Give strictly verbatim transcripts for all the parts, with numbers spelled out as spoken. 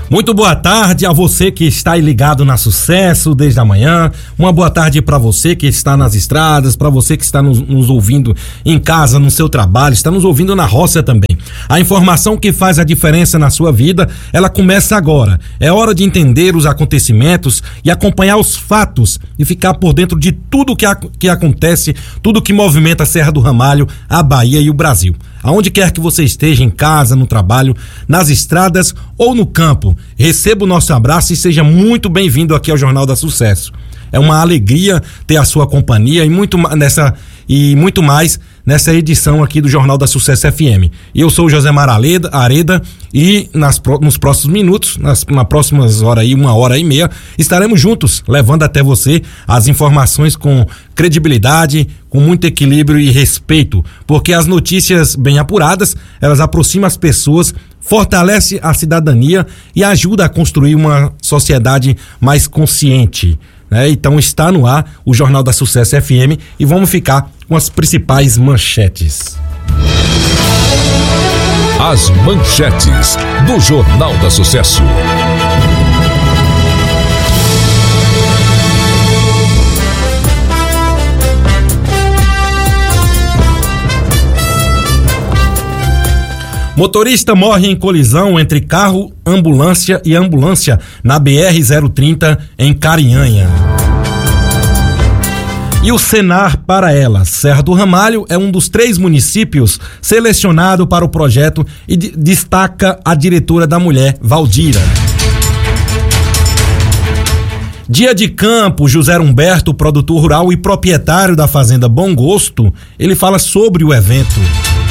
Muito boa tarde a você que está aí ligado na Sucesso desde a manhã. Uma boa tarde para você que está nas estradas, para você que está nos, nos ouvindo em casa, no seu trabalho, está nos ouvindo na roça também. A informação que faz a diferença na sua vida, ela começa agora. É hora de entender os acontecimentos e acompanhar os fatos e ficar por dentro de tudo que, a, que acontece, tudo que movimenta a Serra do Ramalho, a Bahia e o Brasil. Aonde quer que você esteja, em casa, no trabalho, nas estradas ou no campo, receba o nosso abraço e seja muito bem-vindo aqui ao Jornal da Sucesso. É uma alegria ter a sua companhia e muito, nessa, e muito mais nessa edição aqui do Jornal da Sucesso F M. Eu sou o Josemar Areda, Areda e nas, nos próximos minutos, nas, nas próximas horas aí, uma hora e meia, estaremos juntos, levando até você as informações com credibilidade, com muito equilíbrio e respeito, porque as notícias bem apuradas, elas aproximam as pessoas, fortalece a cidadania e ajuda a construir uma sociedade mais consciente. Né? Então está no ar o Jornal da Sucesso F M e vamos ficar com as principais manchetes. As manchetes do Jornal da Sucesso. Motorista morre em colisão entre carro, ambulância e ambulância na B R zero trinta em Carinhanha. E o Senar para ela. Serra do Ramalho é um dos três municípios selecionado para o projeto e de, destaca a diretora da mulher, Valdira. Dia de campo, José Humberto, produtor rural e proprietário da fazenda Bom Gosto, ele fala sobre o evento.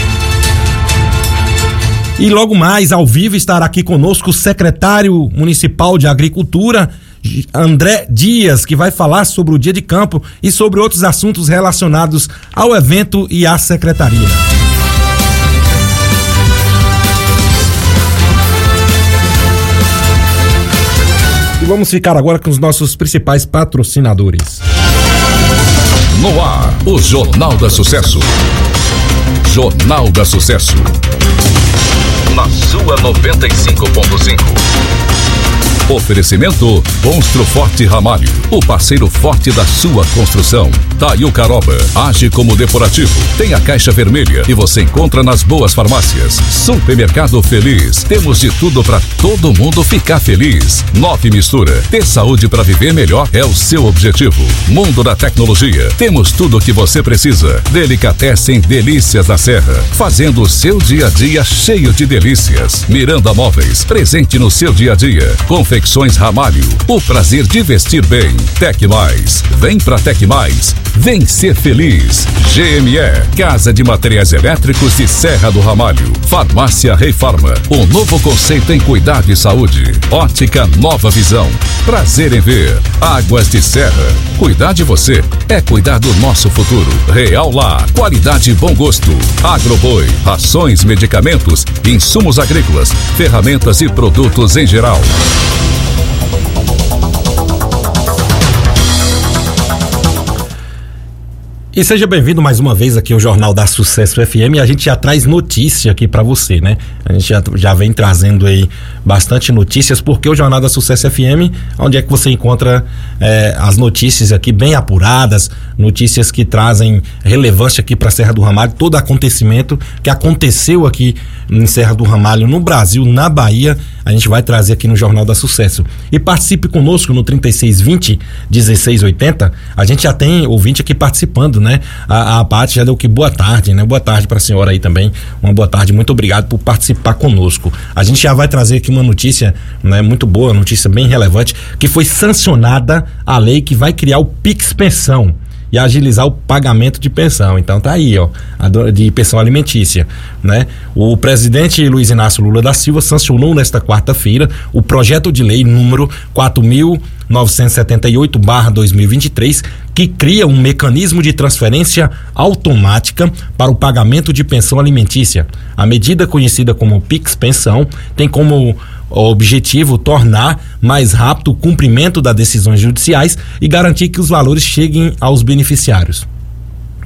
E logo mais, ao vivo, estará aqui conosco o secretário municipal de Agricultura, André Dias, que vai falar sobre o dia de campo e sobre outros assuntos relacionados ao evento e à secretaria. E vamos ficar agora com os nossos principais patrocinadores. No ar, o Jornal da Sucesso. Jornal da Sucesso. Na sua noventa e cinco ponto cinco. Oferecimento Construforte Ramalho, o parceiro forte da sua construção. Taio Caroba, age como depurativo, tem a caixa vermelha e você encontra nas boas farmácias. Supermercado Feliz, temos de tudo para todo mundo ficar feliz. Nove Mistura, ter saúde para viver melhor é o seu objetivo. Mundo da Tecnologia, temos tudo o que você precisa. Delicatessen Delícias da Serra, fazendo o seu dia a dia cheio de delícias. Miranda Móveis, presente no seu dia a dia. Confecções Ramalho, o prazer de vestir bem. Tec Mais, vem pra Tec Mais, vem ser feliz. G M E, Casa de Materiais Elétricos de Serra do Ramalho. Farmácia Rei Farma, um novo conceito em cuidado e saúde. Ótica Nova Visão, prazer em ver. Águas de Serra, cuidar de você é cuidar do nosso futuro. Real Lá, qualidade e bom gosto. Agroboi, rações, medicamentos, insumos agrícolas, ferramentas e produtos em geral. E seja bem-vindo mais uma vez aqui ao Jornal da Sucesso F M. E a gente já traz notícia aqui para você, né? A gente já, já vem trazendo aí bastante notícias, porque o Jornal da Sucesso F M, onde é que você encontra é, as notícias aqui bem apuradas, notícias que trazem relevância aqui para Serra do Ramalho, todo acontecimento que aconteceu aqui em Serra do Ramalho, no Brasil, na Bahia, a gente vai trazer aqui no Jornal da Sucesso. E participe conosco no trinta e seis vinte, dezesseis oitenta. A gente já tem ouvinte aqui participando, né? A, a Paty já deu que boa tarde, né? Boa tarde para a senhora aí também. Uma boa tarde, muito obrigado por participar conosco. A gente já vai trazer aqui uma notícia, né, muito boa, notícia bem relevante, que foi sancionada a lei que vai criar o Pix Pensão e agilizar o pagamento de pensão. Então tá aí, ó, a do, de pensão alimentícia, né? O presidente Luiz Inácio Lula da Silva sancionou nesta quarta-feira o projeto de lei número quatro mil novecentos e setenta e oito barra dois mil e vinte e três, que cria um mecanismo de transferência automática para o pagamento de pensão alimentícia. A medida, conhecida como Pix Pensão, tem como objetivo tornar mais rápido o cumprimento das decisões judiciais e garantir que os valores cheguem aos beneficiários.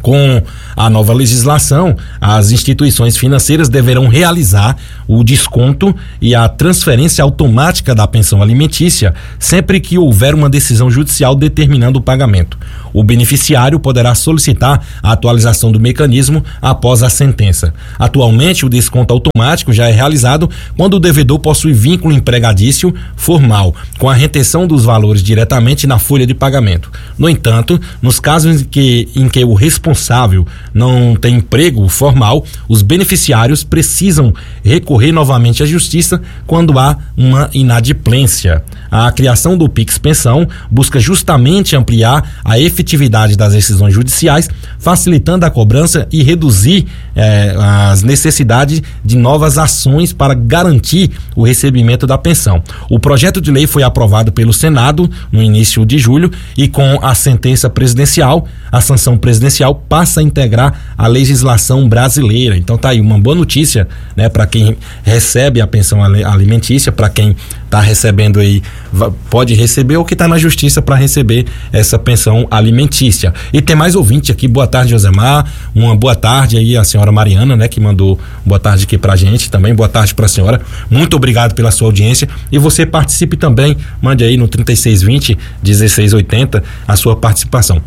Com a nova legislação, as instituições financeiras deverão realizar o desconto e a transferência automática da pensão alimentícia sempre que houver uma decisão judicial determinando o pagamento. O beneficiário poderá solicitar a atualização do mecanismo após a sentença. Atualmente, o desconto automático já é realizado quando o devedor possui vínculo empregadício formal, com a retenção dos valores diretamente na folha de pagamento. No entanto, nos casos em que, em que o responsável não tem emprego formal, os beneficiários precisam recorrer novamente à justiça quando há uma inadimplência. A criação do Pix Pensão busca justamente ampliar a efetividade das decisões judiciais, facilitando a cobrança e reduzir eh, as necessidades de novas ações para garantir o recebimento da pensão. O projeto de lei foi aprovado pelo Senado no início de julho e, com a sentença presidencial, a sanção presidencial passa a integrar a legislação brasileira. Então tá aí uma boa notícia, né, para quem recebe a pensão alimentícia, para quem está recebendo aí, pode receber, ou que está na justiça para receber essa pensão alimentícia. E tem mais ouvinte aqui. Boa tarde, Josemar. Uma boa tarde aí a senhora Mariana, né, que mandou boa tarde aqui pra gente também. Boa tarde pra senhora. Muito obrigado pela sua audiência. E você participe também. Mande aí no trinta e seis vinte, dezesseis oitenta a sua participação.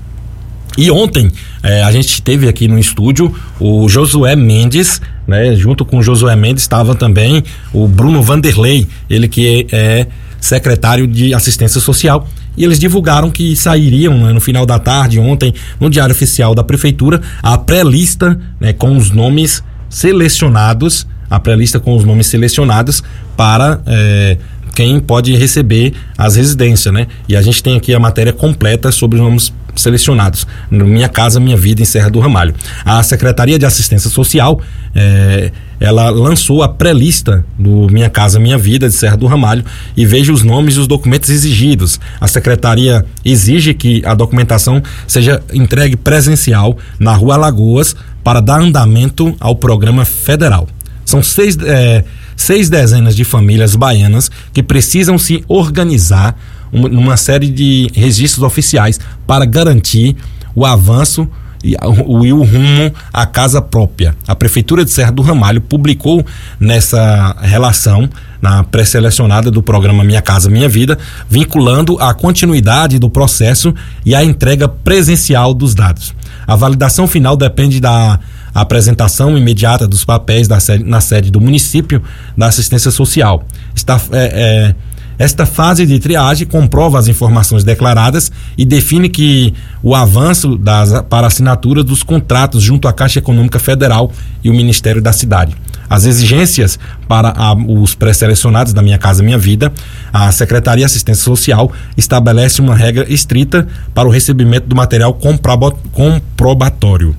E ontem eh, a gente teve aqui no estúdio o Josué Mendes, né? Junto com o Josué Mendes estava também o Bruno Vanderlei, ele que é, é secretário de Assistência Social. E eles divulgaram que sairiam, né, no final da tarde ontem no Diário Oficial da Prefeitura a pré-lista, né, com os nomes selecionados, a pré-lista com os nomes selecionados para eh, quem pode receber as residências, né? E a gente tem aqui a matéria completa sobre os nomes selecionados no Minha Casa Minha Vida em Serra do Ramalho. A Secretaria de Assistência Social eh, ela lançou a pré-lista do Minha Casa Minha Vida de Serra do Ramalho e veja os nomes e os documentos exigidos. A Secretaria exige que a documentação seja entregue presencial na Rua Alagoas para dar andamento ao programa federal. São seis, eh, seis dezenas de famílias baianas que precisam se organizar numa série de registros oficiais para garantir o avanço e o, e o rumo à casa própria. A Prefeitura de Serra do Ramalho publicou nessa relação, na pré-selecionada do programa Minha Casa Minha Vida, vinculando a continuidade do processo e a entrega presencial dos dados. A validação final depende da apresentação imediata dos papéis da sede, na sede do município da assistência social. Está, é, é, esta fase de triagem comprova as informações declaradas e define que o avanço das, para a assinatura dos contratos junto à Caixa Econômica Federal e o Ministério da Cidade. As exigências para a, os pré-selecionados da Minha Casa Minha Vida, a Secretaria de Assistência Social estabelece uma regra estrita para o recebimento do material comprobatório.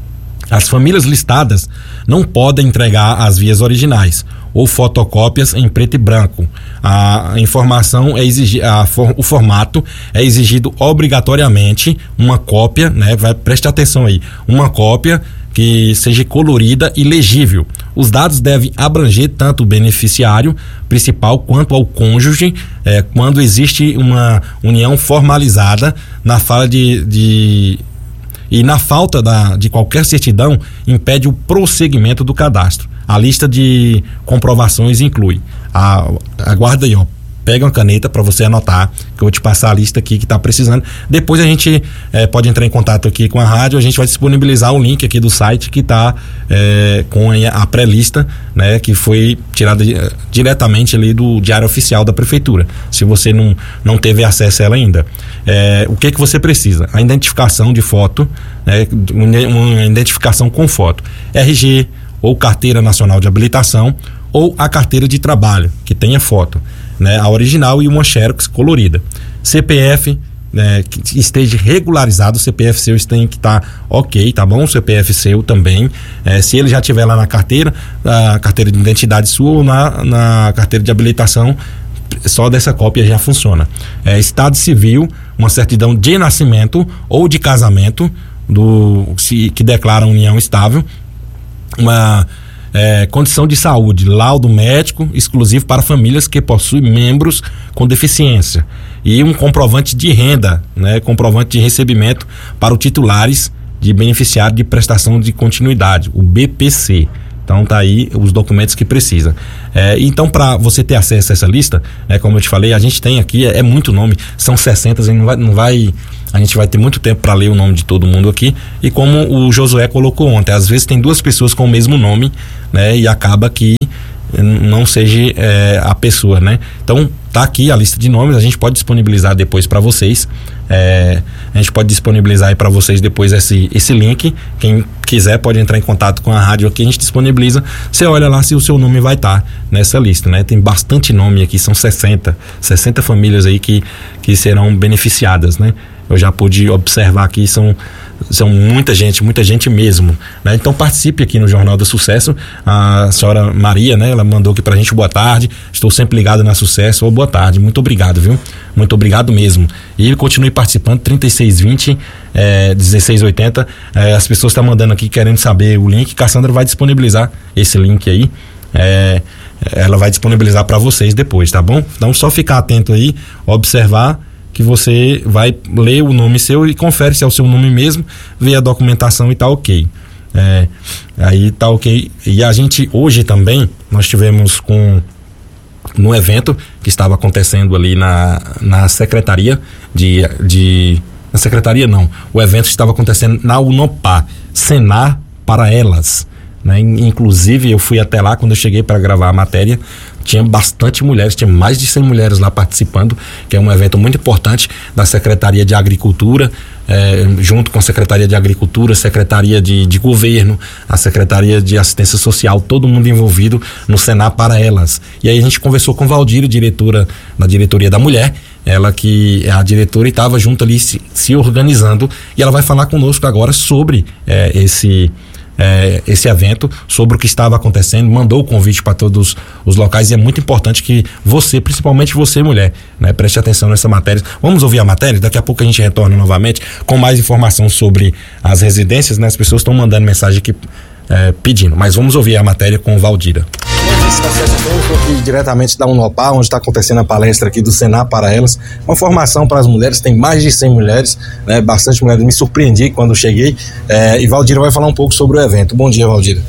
As famílias listadas não podem entregar as vias originais ou fotocópias em preto e branco. A informação é exigida, o formato é exigido obrigatoriamente uma cópia, né? Vai, preste atenção aí, uma cópia que seja colorida e legível. Os dados devem abranger tanto o beneficiário principal quanto ao cônjuge, eh, quando existe uma união formalizada na fala de, de e na falta da, de qualquer certidão, impede o prosseguimento do cadastro. A lista de comprovações inclui, a, aguarda aí, ó, pega uma caneta para você anotar, que eu vou te passar a lista aqui que está precisando. Depois a gente eh, pode entrar em contato aqui com a rádio, a gente vai disponibilizar o link aqui do site que está eh, com a pré-lista, né, que foi tirada eh, diretamente ali do Diário Oficial da Prefeitura. Se você não, não teve acesso a ela ainda. Eh, o que que você precisa? A identificação de foto, né, uma identificação com foto. R G ou Carteira Nacional de Habilitação ou a carteira de trabalho, que tenha foto, né, a original e uma xerox colorida. C P F, né, que esteja regularizado, o C P F seu tem que estar tá ok, tá bom? O C P F seu também, é, se ele já tiver lá na carteira, a carteira de identidade sua ou na, na carteira de habilitação, só dessa cópia já funciona. É, estado civil, uma certidão de nascimento ou de casamento do, se, que declara união estável, uma É, condição de saúde, laudo médico exclusivo para famílias que possuem membros com deficiência e um comprovante de renda, né, comprovante de recebimento para os titulares de beneficiário de prestação de continuidade, o B P C. Então tá aí os documentos que precisa. É, então, para você ter acesso a essa lista, né, como eu te falei, a gente tem aqui, é, é muito nome, são sessenta, a gente não vai, não vai, a gente vai ter muito tempo para ler o nome de todo mundo aqui. E como o Josué colocou ontem, às vezes tem duas pessoas com o mesmo nome, né, e acaba que não seja é, a pessoa, né? Então tá aqui a lista de nomes, a gente pode disponibilizar depois para vocês, é, a gente pode disponibilizar aí para vocês depois esse, esse link. Quem quiser pode entrar em contato com a rádio aqui, a gente disponibiliza, você olha lá se o seu nome vai estar tá nessa lista, né? Tem bastante nome aqui, são sessenta famílias aí que, que serão beneficiadas, né? Eu já pude observar aqui, são, são muita gente, muita gente mesmo, né? Então participe aqui no Jornal do Sucesso. A senhora Maria, né? Ela mandou aqui pra gente, boa tarde, estou sempre ligado na Sucesso. Oh, boa tarde, muito obrigado, viu? Muito obrigado mesmo. E continue participando, trinta e seis vinte, é, dezesseis oitenta. É, as pessoas estão mandando aqui querendo saber o link. Cassandra vai disponibilizar esse link aí. É, ela vai disponibilizar para vocês depois, tá bom? Então só ficar atento aí, observar, que você vai ler o nome seu e confere se é o seu nome mesmo, vê a documentação e tá ok. É, aí tá ok. E a gente, hoje também, nós tivemos com no evento que estava acontecendo ali na, na secretaria de, de na secretaria não, o evento estava acontecendo na Unopar, Senar para Elas, né? Inclusive eu fui até lá, quando eu cheguei para gravar a matéria, tinha bastante mulheres, tinha mais de cem mulheres lá participando, que é um evento muito importante da Secretaria de Agricultura, é, junto com a Secretaria de Agricultura, Secretaria de, de Governo, a Secretaria de Assistência Social, todo mundo envolvido no Senar para Elas. E aí a gente conversou com Valdira, diretora da Diretoria da Mulher, ela que é a diretora e estava junto ali se, se organizando, e ela vai falar conosco agora sobre é, esse... É, esse evento, sobre o que estava acontecendo, mandou o convite para todos os locais, e é muito importante que você, principalmente você, mulher, né, preste atenção nessa matéria. Vamos ouvir a matéria, daqui a pouco a gente retorna novamente com mais informação sobre as residências, né? As pessoas estão mandando mensagem aqui é, pedindo, mas vamos ouvir a matéria com Valdira. Estou aqui diretamente da Unopar, onde está acontecendo a palestra aqui do Senar para Elas, uma formação para as mulheres, tem mais de cem mulheres, né, bastante mulheres, me surpreendi quando cheguei, é, e Valdira vai falar um pouco sobre o evento. Bom dia, Valdira.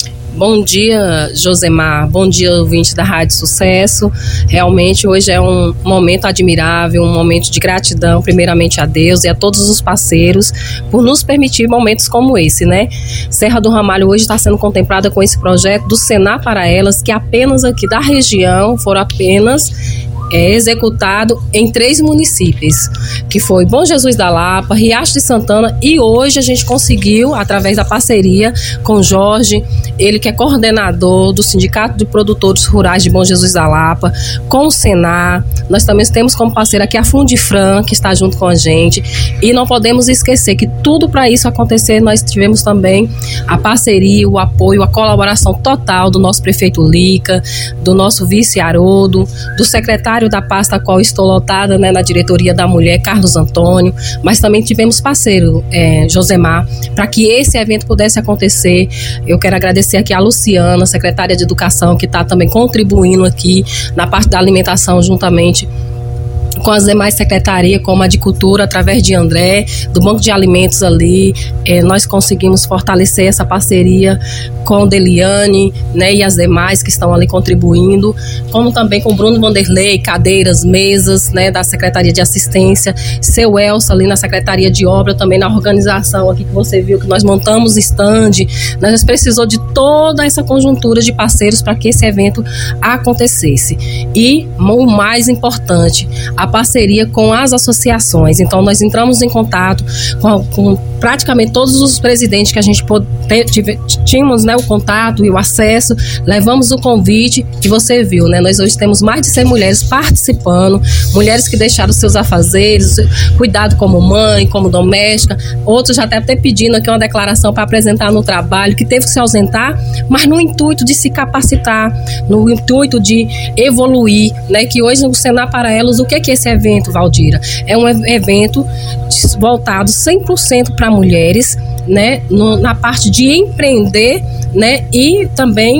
Bom dia, Josemar, bom dia, ouvinte da Rádio Sucesso. Realmente hoje é um momento admirável, um momento de gratidão, primeiramente a Deus e a todos os parceiros por nos permitir momentos como esse, né? Serra do Ramalho hoje está sendo contemplada com esse projeto do Senar para Elas, que apenas aqui da região foram apenas é executado em três municípios, que foi Bom Jesus da Lapa, Riacho de Santana, e hoje a gente conseguiu, através da parceria com Jorge, ele que é coordenador do Sindicato de Produtores Rurais de Bom Jesus da Lapa, com o Senar. Nós também temos como parceira aqui a Fundifran, que está junto com a gente, e não podemos esquecer que tudo para isso acontecer, nós tivemos também a parceria, o apoio, a colaboração total do nosso prefeito Lica, do nosso vice Haroldo, do secretário da pasta a qual estou lotada, né, na diretoria da mulher, Carlos Antônio, mas também tivemos parceiro, é, Josemar, para que esse evento pudesse acontecer. Eu quero agradecer aqui a Luciana, secretária de Educação, que está também contribuindo aqui na parte da alimentação, juntamente com as demais secretarias, como a de Cultura, através de André, do Banco de Alimentos ali, eh, nós conseguimos fortalecer essa parceria com Deliane, né, e as demais que estão ali contribuindo, como também com Bruno Vanderlei, cadeiras, mesas, né, da Secretaria de Assistência, seu Elsa ali na Secretaria de Obra, também na organização aqui que você viu, que nós montamos stand, nós precisou de toda essa conjuntura de parceiros para que esse evento acontecesse. E o mais importante, a parceria com as associações. Então nós entramos em contato com, com praticamente todos os presidentes que a gente pôde, tive, tínhamos, né, o contato e o acesso, levamos o convite que você viu, né? Nós hoje temos mais de cem mulheres participando, mulheres que deixaram seus afazeres, cuidado como mãe, como doméstica, outros já até pedindo aqui uma declaração para apresentar no trabalho, que teve que se ausentar, mas no intuito de se capacitar, no intuito de evoluir, né? Que hoje o Senar para Elas, o que é que esse evento, Valdira? É um evento voltado cem por cento para mulheres, né, no, na parte de empreender, né, e também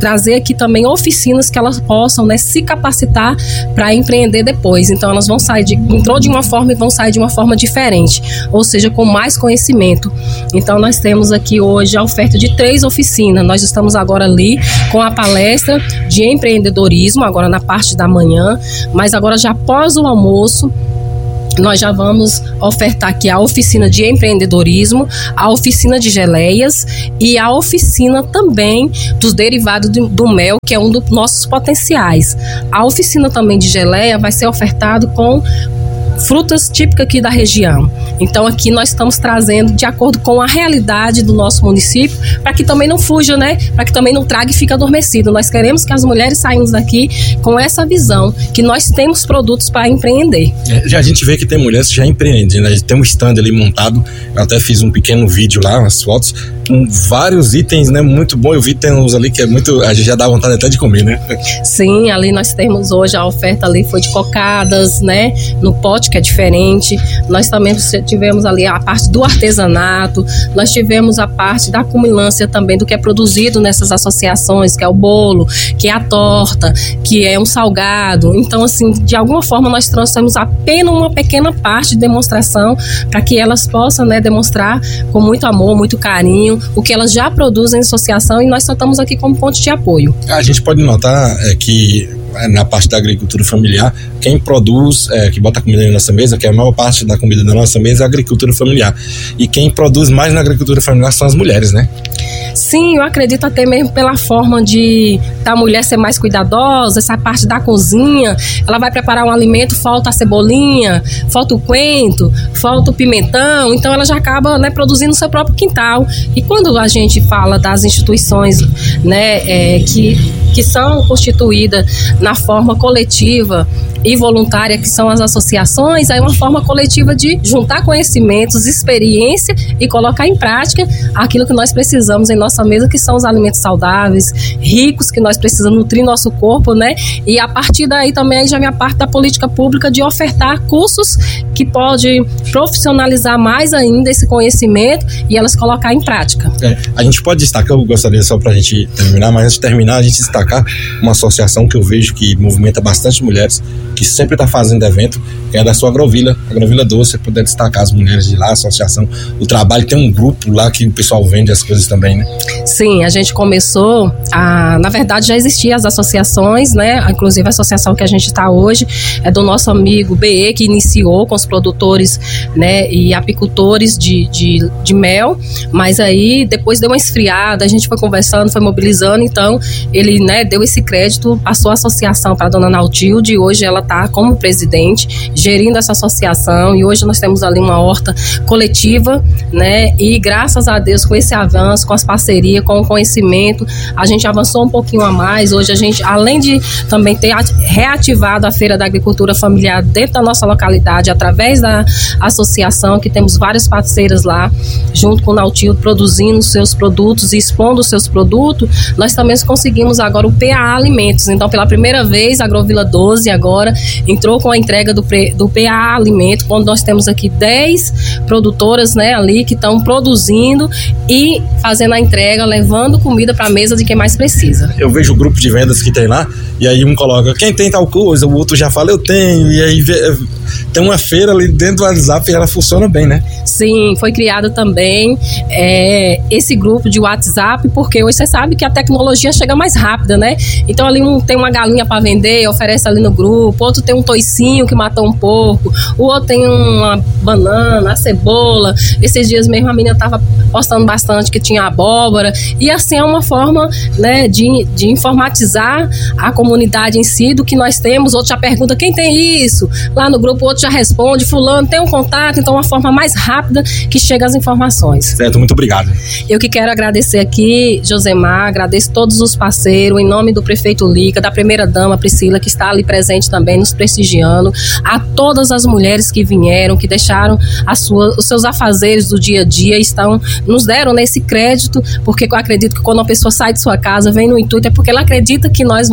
trazer aqui também oficinas que elas possam, né, se capacitar para empreender depois. Então elas vão sair de, entrou de uma forma e vão sair de uma forma diferente, ou seja, com mais conhecimento. Então nós temos aqui hoje a oferta de três oficinas. Nós estamos agora ali com a palestra de empreendedorismo, agora na parte da manhã, mas agora já após o almoço, nós já vamos ofertar aqui a oficina de empreendedorismo, a oficina de geleias e a oficina também dos derivados do, do mel, que é um dos nossos potenciais. A oficina também de geleia vai ser ofertado com frutas típicas aqui da região. Então aqui nós estamos trazendo de acordo com a realidade do nosso município, para que também não fuja, né? Para que também não traga e fique adormecido. Nós queremos que as mulheres saiam daqui com essa visão, que nós temos produtos para empreender. É, já a gente vê que tem mulheres que já empreendem, né? Tem um stand ali montado, eu até fiz um pequeno vídeo lá, umas fotos, com vários itens, né? Muito bom. Eu vi que tem uns ali que é muito, a gente já dá vontade até de comer, né? Sim, ali nós temos hoje a oferta ali foi de cocadas, né? No pote, que é diferente. Nós também tivemos ali a parte do artesanato, nós tivemos a parte da cumulância também do que é produzido nessas associações, que é o bolo, que é a torta, que é um salgado. Então, assim, de alguma forma nós trouxemos apenas uma pequena parte de demonstração para que elas possam, né, demonstrar com muito amor, muito carinho, o que elas já produzem em associação, e nós só estamos aqui como ponto de apoio. A gente pode notar é, que na parte da agricultura familiar, quem produz, é, que bota a comida na nossa mesa, que é a maior parte da comida da nossa mesa, é a agricultura familiar. E quem produz mais na agricultura familiar são as mulheres, né? Sim, eu acredito até mesmo pela forma de da mulher ser mais cuidadosa, essa parte da cozinha, ela vai preparar um alimento, falta a cebolinha, falta o coentro, falta o pimentão, então ela já acaba, né, produzindo no seu próprio quintal. E quando a gente fala das instituições, né, é, que, que são constituídas na forma coletiva e voluntária, que são as associações, aí é uma forma coletiva de juntar conhecimentos, experiência e colocar em prática aquilo que nós precisamos em nossa mesa, que são os alimentos saudáveis, ricos, que nós precisamos nutrir nosso corpo, né? E a partir daí também já vem a parte da política pública de ofertar cursos que pode profissionalizar mais ainda esse conhecimento e elas colocar em prática. É, a gente pode destacar, eu gostaria só pra gente terminar, mas antes de terminar, a gente destacar uma associação que eu vejo que movimenta bastante mulheres, que sempre está fazendo evento, que é da sua Agrovila, Agrovila Doce. Puder destacar as mulheres de lá, a associação, o trabalho, tem um grupo lá que o pessoal vende as coisas também, né? Sim, a gente começou, a, na verdade já existiam as associações, né? Inclusive a associação que a gente está hoje é do nosso amigo B E, que iniciou com os produtores, né, e apicultores de, de, de mel, mas aí depois deu uma esfriada, a gente foi conversando, foi mobilizando, então ele, né, deu esse crédito, passou a associação para a dona Nautilde, e hoje ela está como presidente, gerindo essa associação, e hoje nós temos ali uma horta coletiva, né, e graças a Deus com esse avanço, com as parcerias, com o conhecimento, a gente avançou um pouquinho a mais. Hoje a gente, além de também ter reativado a Feira da Agricultura Familiar dentro da nossa localidade, através da associação, que temos várias parceiras lá, junto com o Nautildo, produzindo seus produtos e expondo os seus produtos, nós também conseguimos agora o P A Alimentos. Então, pela primeira vez, a Agrovila Doce agora entrou com a entrega do, do P A Alimento, quando nós temos aqui dez produtoras, né, ali que estão produzindo e fazendo a entrega, levando comida para a mesa de quem mais precisa. Eu vejo o grupo de vendas que tem lá, e aí um coloca, quem tem tal coisa, o outro já fala, eu tenho, e aí tem uma feira ali dentro do WhatsApp e ela funciona bem, né? Sim, foi criado também é, esse grupo de WhatsApp, porque hoje você sabe que a tecnologia chega mais rápida, né? Então ali um tem uma galinha para vender, oferece ali no grupo, outro tem um toicinho que matou um porco, o outro tem uma banana, a cebola. Esses dias mesmo a menina tava postando bastante que tinha abóbora, e assim é uma forma, né, de, de informatizar a comunidade em si do que nós temos. Outro já pergunta quem tem isso, lá no grupo o outro já responde, fulano tem um contato, então uma forma mais rápida que chega as informações. Certo, muito obrigado. Eu que quero agradecer aqui, Josemar, agradeço todos os parceiros, em nome do prefeito Lica, da primeira dama Priscila, que está ali presente também, nos prestigiando, a todas as mulheres que vieram, que deixaram a sua, os seus afazeres do dia a dia, estão, nos deram nesse crédito, porque eu acredito que quando uma pessoa sai de sua casa, vem no intuito, é porque ela acredita que nós vamos ofertar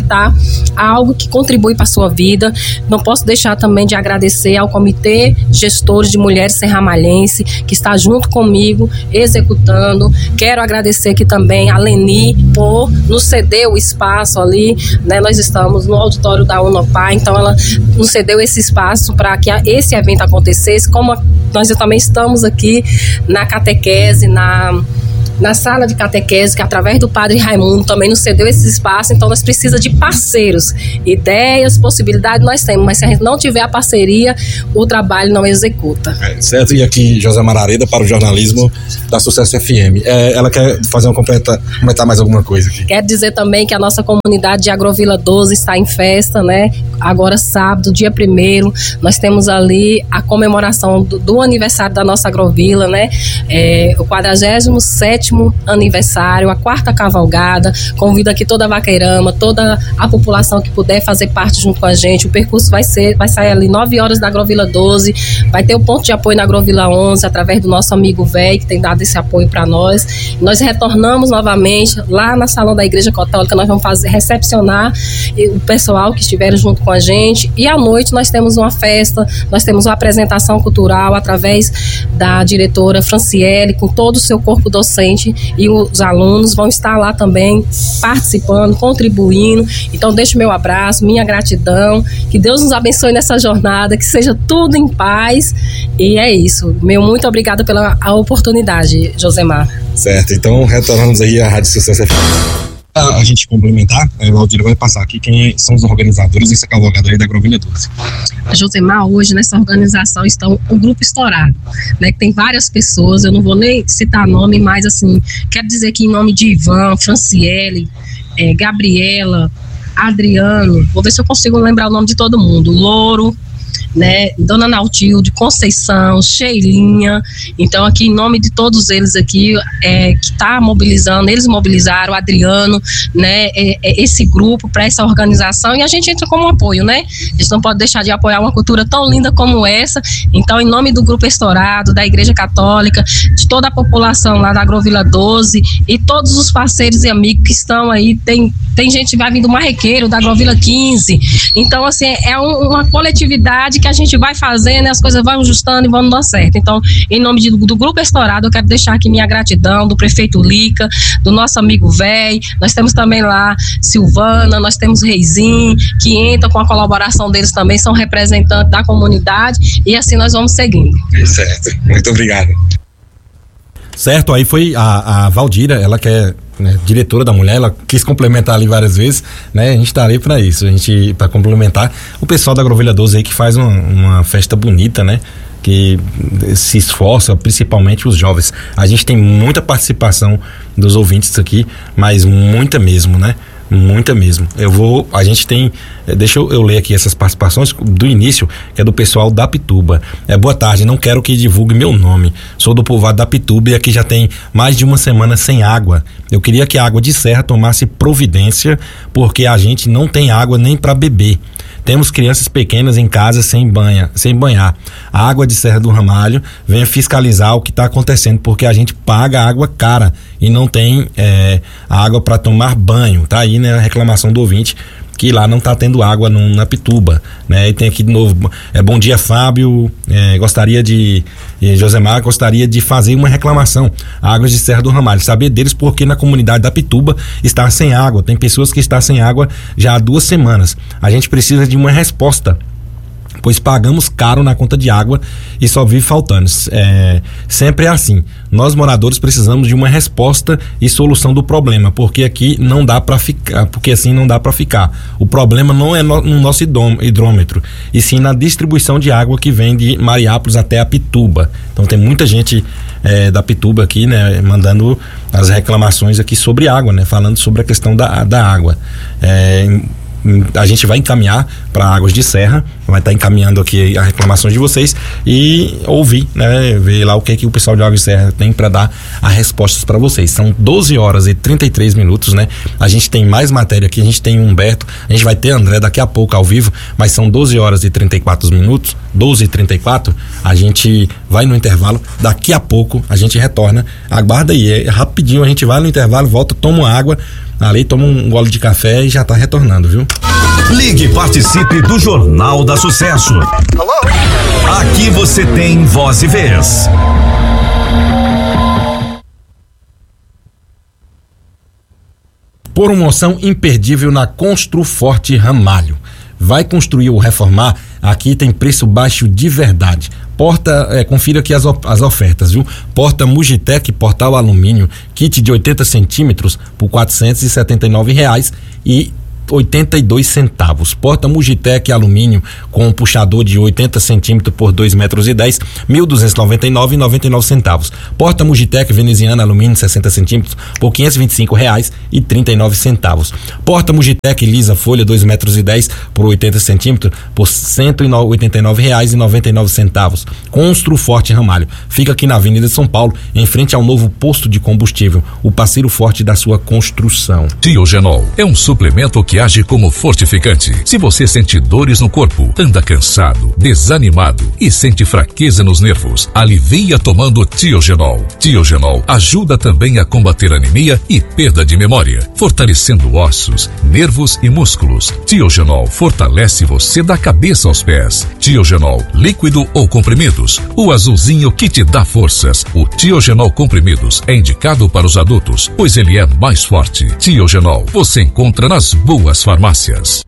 ofertar algo que contribui para a sua vida. Não posso deixar também de agradecer ao Comitê Gestores de Mulheres Serramalhense, que está junto comigo, executando. Quero agradecer aqui também a Leni por nos ceder o espaço ali, né? Nós estamos no auditório da Unopar, então ela nos cedeu esse espaço para que esse evento acontecesse, como nós também estamos aqui na catequese, na... na sala de catequese, que através do Padre Raimundo também nos cedeu esse espaço. Então nós precisamos de parceiros, ideias, possibilidades nós temos, mas se a gente não tiver a parceria, o trabalho não executa. É, certo, e aqui Josemar Areda para o jornalismo da Sucesso F M. É, ela quer fazer uma completa, comentar mais alguma coisa aqui. Quero dizer também que a nossa comunidade de Agrovila doze está em festa, né? Agora sábado, dia primeiro, nós temos ali a comemoração do, do aniversário da nossa Agrovila, né? É, o quadragésimo sétimo aniversário, a quarta cavalgada. Convido aqui toda a Vaqueirama, toda a população que puder fazer parte junto com a gente. O percurso vai ser, vai sair ali nove horas da Agrovila doze, vai ter o ponto de apoio na Agrovila onze, através do nosso amigo Véi, que tem dado esse apoio para nós. Nós retornamos novamente lá na Salão da Igreja Católica, nós vamos fazer, recepcionar o pessoal que estiver junto com a gente, e à noite nós temos uma festa, nós temos uma apresentação cultural através da diretora Franciele, com todo o seu corpo docente, e os alunos vão estar lá também participando, contribuindo. Então deixo meu abraço, minha gratidão, que Deus nos abençoe nessa jornada, que seja tudo em paz, e é isso. Meu muito obrigada pela a oportunidade, Josemar. Certo, então retornamos aí à Rádio Sucesso F M. A, a gente complementar, a Valdira vai passar aqui quem são os organizadores dessa cavalgada aí da Agrovila doze. Josemar, hoje nessa organização está um, um grupo estourado, né, que tem várias pessoas, eu não vou nem citar nome, mas assim, quero dizer que em nome de Ivan, Franciele, é, Gabriela, Adriano, vou ver se eu consigo lembrar o nome de todo mundo, Louro, né, Dona Nautilde, Conceição, Sheilinha. Então aqui em nome de todos eles aqui, é, que está mobilizando, eles mobilizaram o Adriano, né, é, é, esse grupo para essa organização, e a gente entra como apoio, né, a gente não pode deixar de apoiar uma cultura tão linda como essa. Então em nome do Grupo Estourado, da Igreja Católica, de toda a população lá da Agrovila doze e todos os parceiros e amigos que estão aí, tem, tem gente que vai vir do Marrequeiro, da Agrovila quinze, então assim, é um, uma coletividade que a gente vai fazendo e as coisas vão ajustando e vão dando certo. Então, em nome de, do Grupo Estourado, eu quero deixar aqui minha gratidão, do prefeito Lica, do nosso amigo Véi, nós temos também lá Silvana, nós temos Reizinho, que entra com a colaboração deles também, são representantes da comunidade, e assim nós vamos seguindo. Certo, muito obrigado. Certo, aí foi a, a Valdira, ela que é, né, diretora da mulher, ela quis complementar ali várias vezes, né? A gente tá ali para isso, a gente para complementar o pessoal da Agrovila doze aí que faz uma, uma festa bonita, né? Que se esforça, principalmente os jovens. A gente tem muita participação dos ouvintes aqui, mas muita mesmo, né? Muita mesmo. Eu vou, a gente tem, deixa eu, eu ler aqui essas participações do início, que é do pessoal da Pituba. É, boa tarde, não quero que divulgue meu nome. Sou do povoado da Pituba e aqui já tem mais de uma semana sem água. Eu queria que a Água de Serra tomasse providência, porque a gente não tem água nem para beber. Temos crianças pequenas em casa sem banha, sem banhar. A Água de Serra do Ramalho venha fiscalizar o que está acontecendo, porque a gente paga água cara e não tem é, água para tomar banho. Tá aí, né, a reclamação do ouvinte, que lá não está tendo água no, na Pituba, né? E tem aqui de novo, é, bom dia, Fábio, é, gostaria de, e Josemar gostaria de fazer uma reclamação à Águas de Serra do Ramalho, saber deles porque na comunidade da Pituba está sem água, tem pessoas que estão sem água já há duas semanas. A gente precisa de uma resposta, pois pagamos caro na conta de água e só vive faltando. É, sempre é assim. Nós moradores precisamos de uma resposta e solução do problema, porque aqui não dá para ficar, porque assim não dá para ficar. O problema não é no, no nosso hidrômetro, e sim na distribuição de água que vem de Mariápolis até a Pituba. Então tem muita gente é, da Pituba aqui, né, mandando as reclamações aqui sobre água, né, falando sobre a questão da, da água. É, a gente vai encaminhar para Águas de Serra, vai estar tá encaminhando aqui as reclamações de vocês e ouvir, né, ver lá o que que o pessoal de Águas de Serra tem para dar as respostas para vocês. São doze horas e trinta e três minutos, né? A gente tem mais matéria aqui, a gente tem Humberto, a gente vai ter André daqui a pouco ao vivo, mas são doze horas e trinta e quatro minutos, doze e trinta e quatro, a gente vai no intervalo, daqui a pouco a gente retorna, aguarda aí, é rapidinho, a gente vai no intervalo, volta, toma água. ali, toma um gole de café e já tá retornando, viu? Ligue e participe do Jornal da Sucesso. Alô? Aqui você tem voz e vez. Promoção imperdível na Construforte Ramalho. Vai construir ou reformar? Aqui tem preço baixo de verdade. Porta, é, confira aqui as, as ofertas, viu? Porta Mugitec, portal alumínio, kit de oitenta centímetros por quatrocentos e setenta e nove reais e oitenta e dois centavos. Porta Mugitec alumínio com um puxador de oitenta centímetros por dois metros e dez, mil duzentos e noventa e nove e noventa e nove centavos. Porta Mugitec veneziana alumínio sessenta centímetros por quinhentos e vinte e cinco reais e trinta e nove centavos. Porta Mugitec lisa folha dois metros e dez por oitenta centímetros por cento e oitenta e nove reais e noventa e nove centavos. Construforte Ramalho. Fica aqui na Avenida de São Paulo, em frente ao novo posto de combustível, o parceiro forte da sua construção. Tiogenol é um suplemento que age como fortificante. Se você sente dores no corpo, anda cansado, desanimado e sente fraqueza nos nervos, alivia tomando Tiogenol. Tiogenol ajuda também a combater anemia e perda de memória, fortalecendo ossos, nervos e músculos. Tiogenol fortalece você da cabeça aos pés. Tiogenol, líquido ou comprimidos, o azulzinho que te dá forças. O Tiogenol comprimidos é indicado para os adultos, pois ele é mais forte. Tiogenol, você encontra nas boas farmácias.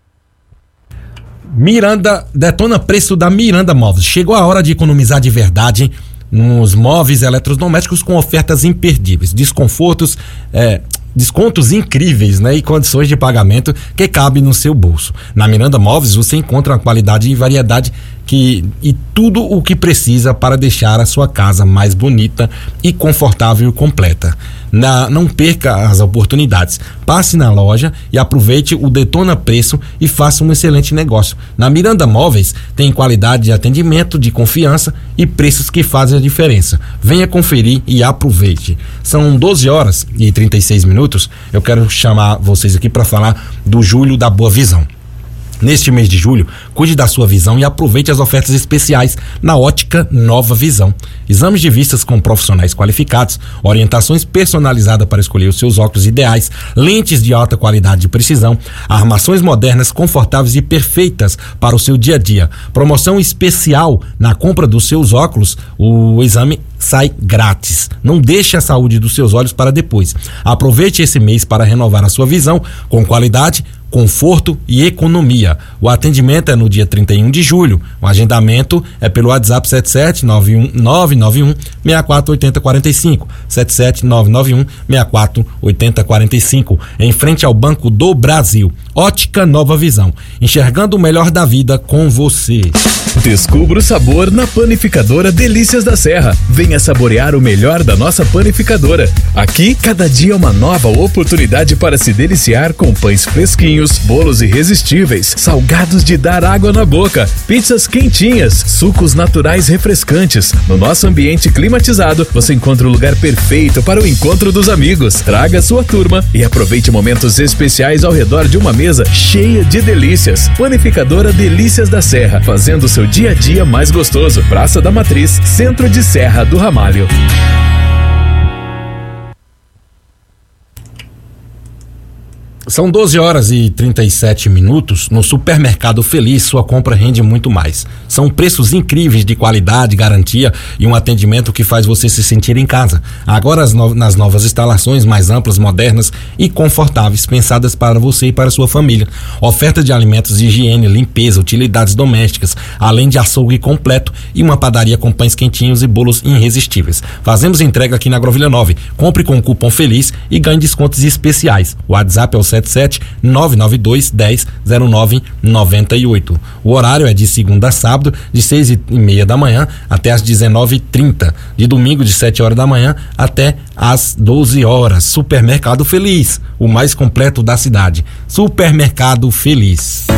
Miranda, detona preço da Miranda Móveis. Chegou a hora de economizar de verdade nos móveis eletrodomésticos com ofertas imperdíveis, desconfortos, é, descontos incríveis, né? E condições de pagamento que cabem no seu bolso. Na Miranda Móveis você encontra uma qualidade e variedade que, e tudo o que precisa para deixar a sua casa mais bonita e confortável e completa. Na, não perca as oportunidades. Passe na loja e aproveite o Detona Preço e faça um excelente negócio. Na Miranda Móveis tem qualidade de atendimento, de confiança e preços que fazem a diferença. Venha conferir e aproveite. São doze horas e trinta e seis minutos. Eu quero chamar vocês aqui para falar do Julho da Boa Visão. Neste mês de julho, cuide da sua visão e aproveite as ofertas especiais na Ótica Nova Visão. Exames de vistas com profissionais qualificados, orientações personalizadas para escolher os seus óculos ideais, lentes de alta qualidade e precisão, armações modernas, confortáveis e perfeitas para o seu dia a dia. Promoção especial na compra dos seus óculos, o exame sai grátis. Não deixe a saúde dos seus olhos para depois. Aproveite esse mês para renovar a sua visão com qualidade, conforto e economia. O atendimento é no dia trinta e um de julho. O agendamento é pelo WhatsApp sete sete nove um nove nove um seis quatro oito zero quatro cinco, sete sete nove nove um seis quatro oito zero quatro cinco, em frente ao Banco do Brasil. Ótica Nova Visão, enxergando o melhor da vida com você. Descubra o sabor na Panificadora Delícias da Serra. Venha saborear o melhor da nossa panificadora. Aqui, cada dia é uma nova oportunidade para se deliciar com pães fresquinhos, bolos irresistíveis, salgados de dar água na boca, pizzas quentinhas, sucos naturais refrescantes. No nosso ambiente climatizado, você encontra o lugar perfeito para o encontro dos amigos. Traga sua turma e aproveite momentos especiais ao redor de uma mesa cheia de delícias. Panificadora Delícias da Serra, fazendo o seu dia a dia mais gostoso. Praça da Matriz, Centro de Serra do Ramalho. São doze horas e trinta e sete minutos. No Supermercado Feliz, sua compra rende muito mais. São preços incríveis de qualidade, garantia e um atendimento que faz você se sentir em casa. Agora no, nas novas instalações mais amplas, modernas e confortáveis, pensadas para você e para sua família. Oferta de alimentos de higiene, limpeza, utilidades domésticas, além de açougue completo e uma padaria com pães quentinhos e bolos irresistíveis. Fazemos entrega aqui na Agrovilha nove. Compre com o cupom FELIZ e ganhe descontos especiais. O WhatsApp é o sete sete nove nove dois um zero zero nove nove oito. O horário é de segunda a sábado, de seis e meia da manhã até às dezenove e trinta. De domingo, de sete horas da manhã até às doze horas. Supermercado Feliz, o mais completo da cidade. Supermercado Feliz.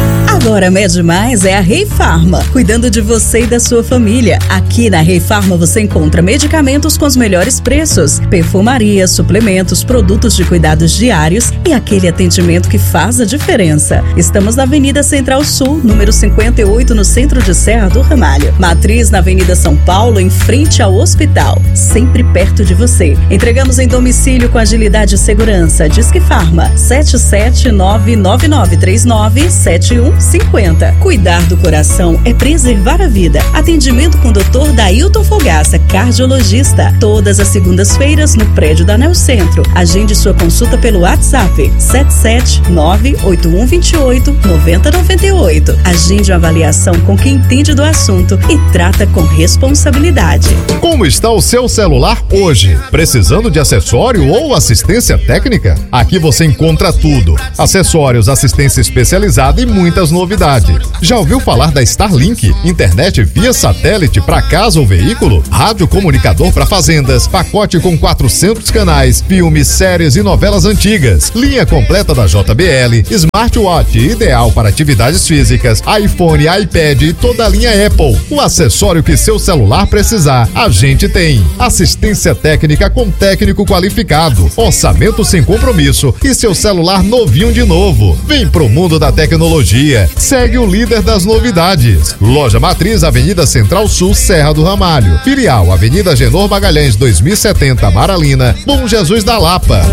Agora Mede Mais é a Rei Farma, cuidando de você e da sua família. Aqui na Rei Farma você encontra medicamentos com os melhores preços, perfumaria, suplementos, produtos de cuidados diários e aquele atendimento que faz a diferença. Estamos na Avenida Central Sul, número cinquenta e oito, no centro de Serra do Ramalho. Matriz na Avenida São Paulo, em frente ao hospital, sempre perto de você. Entregamos em domicílio com agilidade e segurança. Disque Farma sete sete nove nove nove três nove sete um cinco zero. Cuidar do coração é preservar a vida. Atendimento com o doutor Dailton Fogaça, cardiologista. Todas as segundas-feiras no prédio da Neo Centro. Agende sua consulta pelo WhatsApp sete sete nove oito um dois oito nove zero nove oito. Agende uma avaliação com quem entende do assunto e trata com responsabilidade. Como está o seu celular hoje? Precisando de acessório ou assistência técnica? Aqui você encontra tudo: acessórios, assistência especializada e muitas novidades. Já ouviu falar da Starlink? Internet via satélite para casa ou veículo? Rádio comunicador para fazendas, pacote com quatrocentos canais, filmes, séries e novelas antigas, linha completa da J B L, smartwatch ideal para atividades físicas, iPhone, iPad e toda a linha Apple. O acessório que seu celular precisar, a gente tem. Assistência técnica com técnico qualificado, orçamento sem compromisso e seu celular novinho de novo. Vem pro mundo da tecnologia. Segue o líder das novidades. Loja Matriz, Avenida Central Sul, Serra do Ramalho. Filial, Avenida Genor Magalhães dois mil e setenta, Maralina, Bom Jesus da Lapa.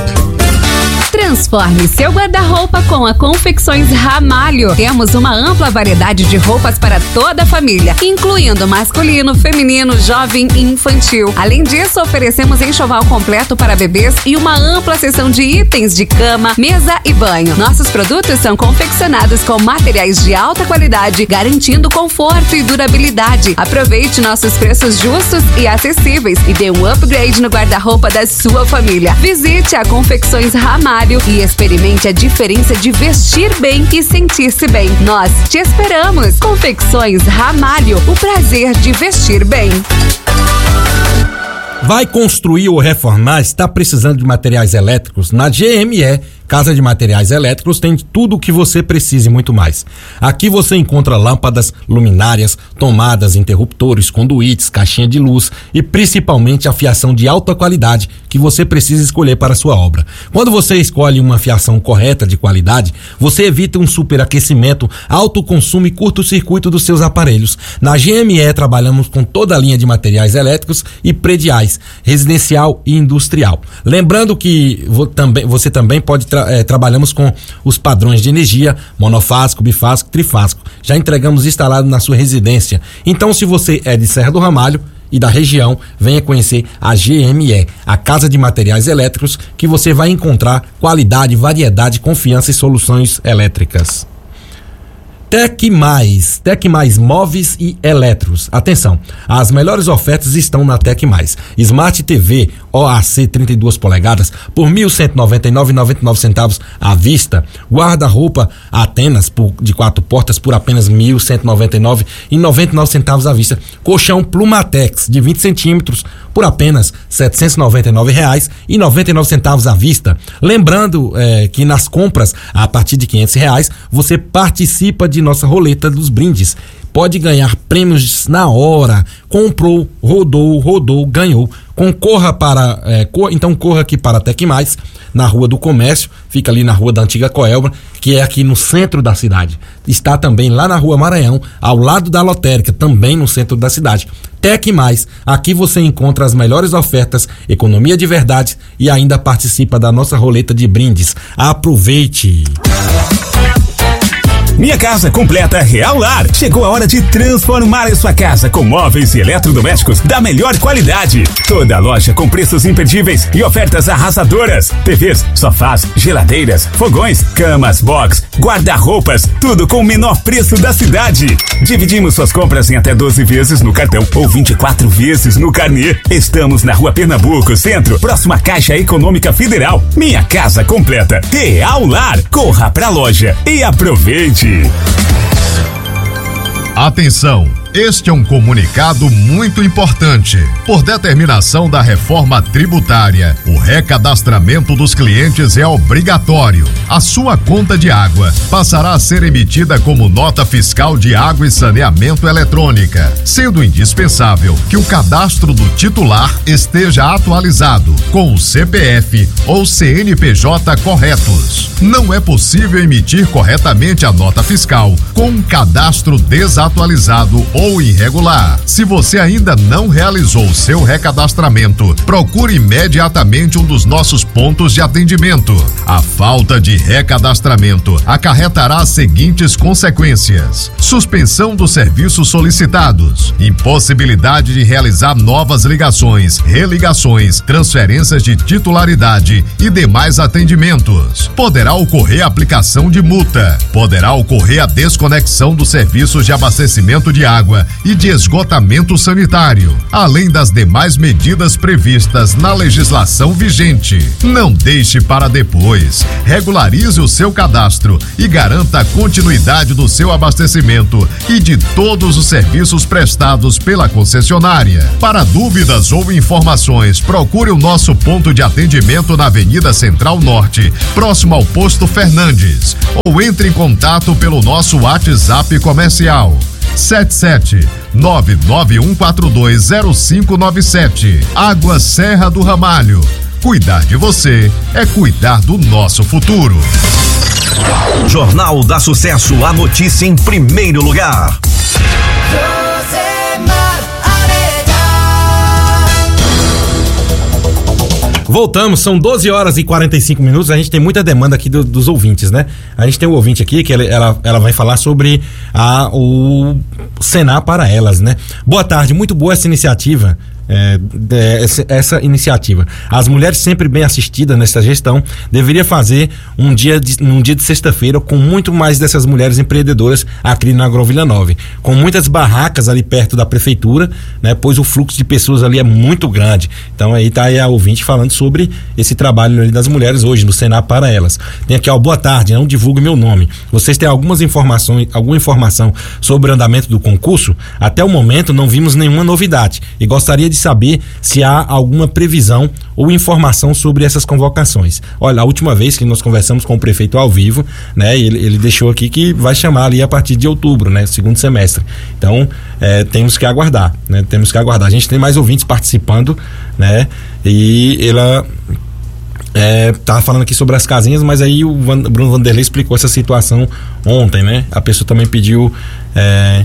Transforme seu guarda-roupa com a Confecções Ramalho. Temos uma ampla variedade de roupas para toda a família, incluindo masculino, feminino, jovem e infantil. Além disso, oferecemos enxoval completo para bebês e uma ampla seção de itens de cama, mesa e banho. Nossos produtos são confeccionados com materiais de alta qualidade, garantindo conforto e durabilidade. Aproveite nossos preços justos e acessíveis e dê um upgrade no guarda-roupa da sua família. Visite a Confecções Ramalho e experimente a diferença de vestir bem e sentir-se bem. Nós te esperamos. Confecções Ramalho, o prazer de vestir bem. Vai construir ou reformar? Está precisando de materiais elétricos? Na G M E, Casa de Materiais Elétricos, tem tudo o que você precisa e muito mais. Aqui você encontra lâmpadas, luminárias, tomadas, interruptores, conduítes, caixinha de luz e principalmente a fiação de alta qualidade que você precisa escolher para a sua obra. Quando você escolhe uma fiação correta de qualidade, você evita um superaquecimento, alto consumo e curto-circuito dos seus aparelhos. Na G M E trabalhamos com toda a linha de materiais elétricos e prediais, residencial e industrial. Lembrando que vo, também, você também pode tra- é, trabalhamos com os padrões de energia monofásico, bifásico, trifásico. Já entregamos instalado na sua residência. Então, se você é de Serra do Ramalho e da região, venha conhecer a G M E, a Casa de Materiais Elétricos, que você vai encontrar qualidade, variedade, confiança e soluções elétricas. Tec Mais, Tec Mais Móveis e Eletros. Atenção, as melhores ofertas estão na Tec Mais. Smart T V O A C trinta e duas polegadas por mil cento e noventa e nove reais e noventa e nove centavos à vista. Guarda-roupa Atenas por, de quatro portas por apenas mil cento e noventa e nove reais e noventa e nove centavos à vista. Colchão Plumatex de vinte centímetros por apenas setecentos e noventa e nove reais e noventa e nove centavos à vista. Lembrando eh, que nas compras a partir de quinhentos reais você participa de nossa roleta dos brindes. Pode ganhar prêmios na hora. Comprou, rodou, rodou, ganhou. Concorra para, é, cor, então corra aqui para a Tec Mais, na Rua do Comércio, fica ali na Rua da Antiga Coelbra, que é aqui no centro da cidade. Está também lá na Rua Maranhão, ao lado da lotérica, também no centro da cidade. Tec Mais, aqui você encontra as melhores ofertas, economia de verdade e ainda participa da nossa roleta de brindes. Aproveite! Minha Casa Completa Real Lar. Chegou a hora de transformar a sua casa com móveis e eletrodomésticos da melhor qualidade. Toda a loja com preços imperdíveis e ofertas arrasadoras. T Vs, sofás, geladeiras, fogões, camas, box, guarda-roupas, tudo com o menor preço da cidade. Dividimos suas compras em até doze vezes no cartão ou vinte e quatro vezes no carnê. Estamos na Rua Pernambuco, Centro, próxima Caixa Econômica Federal. Minha Casa Completa Real Lar. Corra pra loja e aproveite. Atenção! Este é um comunicado muito importante. Por determinação da reforma tributária, o recadastramento dos clientes é obrigatório. A sua conta de água passará a ser emitida como nota fiscal de água e saneamento eletrônica, sendo indispensável que o cadastro do titular esteja atualizado, com o C P F ou C N P J corretos. Não é possível emitir corretamente a nota fiscal com um cadastro desatualizado ou irregular. Se você ainda não realizou o seu recadastramento, procure imediatamente um dos nossos pontos de atendimento. A falta de recadastramento acarretará as seguintes consequências: suspensão dos serviços solicitados, impossibilidade de realizar novas ligações, religações, transferências de titularidade e demais atendimentos. Poderá ocorrer a aplicação de multa, poderá ocorrer a desconexão dos serviços de abastecimento de água e de esgotamento sanitário, além das demais medidas previstas na legislação vigente. Não deixe para depois. Regularize o seu cadastro e garanta a continuidade do seu abastecimento e de todos os serviços prestados pela concessionária. Para dúvidas ou informações, procure o nosso ponto de atendimento na Avenida Central Norte, próximo ao Posto Fernandes, ou entre em contato pelo nosso WhatsApp comercial sete sete nove nove um quatro dois zero cinco nove sete. Água Serra do Ramalho. Cuidar de você é cuidar do nosso futuro. Jornal da Sucesso, a notícia em primeiro lugar. Voltamos, são doze horas e quarenta e cinco minutos. A gente tem muita demanda aqui do, dos ouvintes, né? A gente tem um ouvinte aqui que ela, ela, ela vai falar sobre a, o Senar para elas, né? Boa tarde, muito boa essa iniciativa. É, essa, essa iniciativa. As mulheres sempre bem assistidas nessa gestão deveria fazer um dia de, um dia de sexta-feira com muito mais dessas mulheres empreendedoras aqui na Agrovila nove, com muitas barracas ali perto da prefeitura, né? Pois o fluxo de pessoas ali é muito grande. Então aí tá aí a ouvinte falando sobre esse trabalho ali das mulheres hoje no Senar para elas. Tem aqui, ó, boa tarde, não divulgue meu nome. Vocês têm algumas informações, alguma informação sobre o andamento do concurso? Até o momento não vimos nenhuma novidade e gostaria de saber se há alguma previsão ou informação sobre essas convocações. Olha, a última vez que nós conversamos com o prefeito ao vivo, né, ele, ele deixou aqui que vai chamar ali a partir de outubro, né, segundo semestre. Então, é, temos que aguardar, né, temos que aguardar. A gente tem mais ouvintes participando, né, e ela é, tava falando aqui sobre as casinhas, mas aí o Van, Bruno Vanderlei explicou essa situação ontem, né, a pessoa também pediu é,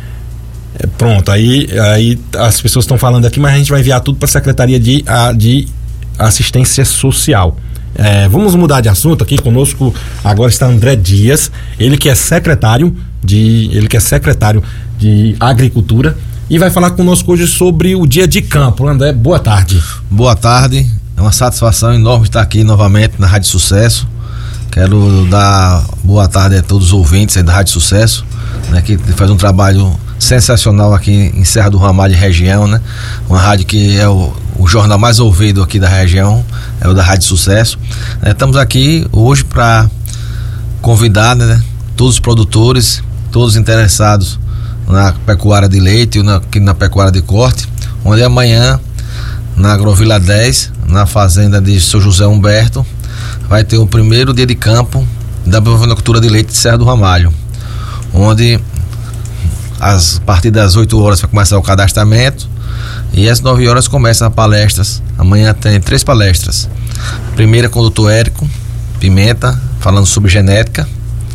É, pronto, aí, aí as pessoas estão falando aqui, mas a gente vai enviar tudo para a Secretaria de, a, de Assistência Social. É, vamos mudar de assunto aqui. Conosco agora está André Dias, ele que é secretário de, ele que é secretário de Agricultura e vai falar conosco hoje sobre o dia de campo. André, boa tarde. Boa tarde, é uma satisfação enorme estar aqui novamente na Rádio Sucesso. Quero dar boa tarde a todos os ouvintes aí da Rádio Sucesso, né, que faz um trabalho sensacional aqui em Serra do Ramalho e região, né? Uma rádio que é o, o jornal mais ouvido aqui da região, é o da Rádio Sucesso. É, estamos aqui hoje para convidar, né, todos os produtores, todos os interessados na pecuária de leite e na, aqui na pecuária de corte, onde amanhã na Agrovila dez, na fazenda de São José Humberto, vai ter o primeiro dia de campo da bovinocultura de leite de Serra do Ramalho, onde As, a partir das oito horas vai começar o cadastramento e às nove horas começam as palestras. Amanhã tem três palestras. A primeira com o doutor Érico Pimenta, falando sobre genética.